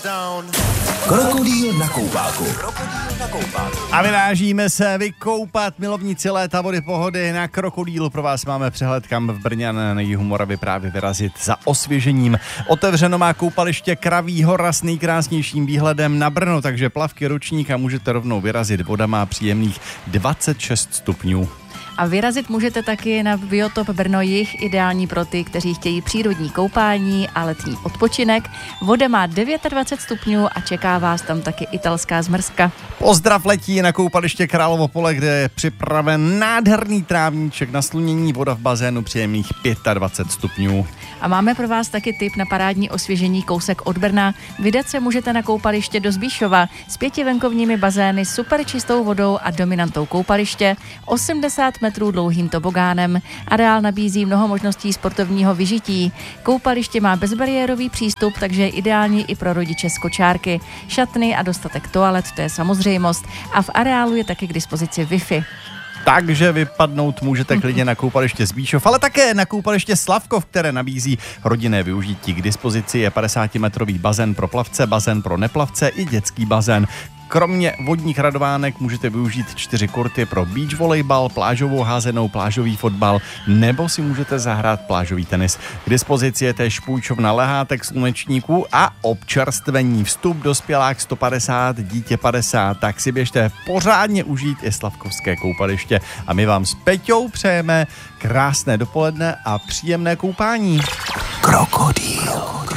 Krokodýl na koupáku. A vyvážíme se vykoupat, milovníci léta, vody, pohody. Na Krokodýlu pro vás máme přehled, kam v Brně na jihu Moravy právě vyrazit za osvěžením. Otevřeno má koupaliště Kraví hora s nejkrásnějším výhledem na Brno, takže plavky, ručník a můžete rovnou vyrazit. Voda má příjemných 26 stupňů. A vyrazit můžete taky na biotop Brno Jih, ideální pro ty, kteří chtějí přírodní koupání a letní odpočinek. Voda má 29 stupňů a čeká vás tam taky italská zmrzka. Pozdrav letí na koupaliště Královo pole, kde je připraven nádherný trávníček na slunění, voda v bazénu příjemných 25 stupňů. A máme pro vás taky tip na parádní osvěžení kousek od Brna. Vydat se můžete na koupaliště do Zbíšova s 5 venkovními bazény, super čistou vodou a dominantou koupaliště, 80 metrů dlouhým tobogánem. Areál nabízí mnoho možností sportovního vyžití. Koupaliště má bezbariérový přístup, takže je ideální i pro rodiče z kočárky. Šatny a dostatek toalet, to je samozřejmost. A v areálu je taky k dispozici Wi-Fi. Takže vypadnout můžete klidně na koupaliště Zbíšov, ale také na koupaliště Slavkov, které nabízí rodinné využití. K dispozici je 50-metrový bazén pro plavce, bazén pro neplavce i dětský bazén. Kromě vodních radovánek můžete využít 4 kurty pro beach volejbal, plážovou házenou, plážový fotbal nebo si můžete zahrát plážový tenis. K dispozici je též půjčovna lehátek, slunečníků a občerstvení. Vstup dospělák 150, dítě 50, tak si běžte pořádně užít i slavkovské koupaliště. A my vám s Peťou přejeme krásné dopoledne a příjemné koupání. Krokodýl.